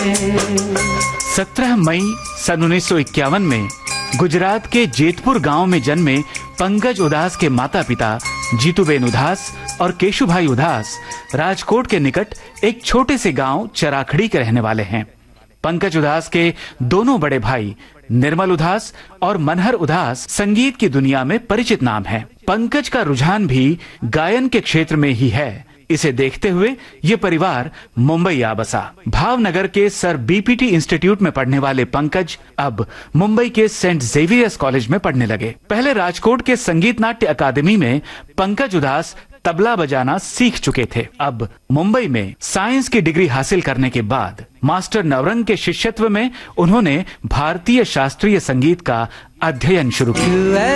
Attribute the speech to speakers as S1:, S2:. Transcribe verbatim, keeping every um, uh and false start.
S1: सत्रह मई सन उन्नीस सौ इक्यावन में गुजरात के जेतपुर गांव में जन्मे पंकज उदास के माता पिता जीतूबेन उदास और केशुभाई उदास राजकोट के निकट एक छोटे से गांव चराखड़ी के रहने वाले हैं। पंकज उदास के दोनों बड़े भाई निर्मल उदास और मनहर उदास संगीत की दुनिया में परिचित नाम हैं। पंकज का रुझान भी गायन के क्षेत्र में ही है। इसे देखते हुए ये परिवार मुंबई आ बसा। भावनगर के सर बीपीटी इंस्टीट्यूट में पढ़ने वाले पंकज अब मुंबई के सेंट जेवियर्स कॉलेज में पढ़ने लगे। पहले राजकोट के संगीत नाट्य अकादमी में पंकज उदास तबला बजाना सीख चुके थे। अब मुंबई में साइंस की डिग्री हासिल करने के बाद मास्टर नवरंग के शिष्यत्व में उन्होंने भारतीय शास्त्रीय संगीत का अध्ययन शुरू किया।